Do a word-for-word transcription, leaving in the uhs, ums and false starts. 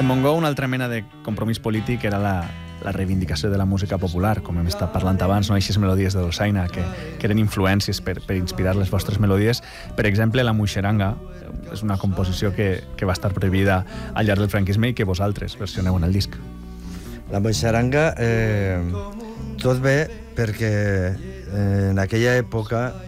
En Montgó, una altra mena de compromís polític era la, la reivindicació de la música popular, com hem estat parlant abans, no? Aquestes melodies de dolçaina que, que eren influències per, per inspirar les vostres melodies. Per exemple, la Muixeranga és una composició que, que va estar prohibida al llarg del franquisme i que vosaltres versioneu en el disc. La Muixeranga, eh, tot bé perquè eh, en aquella època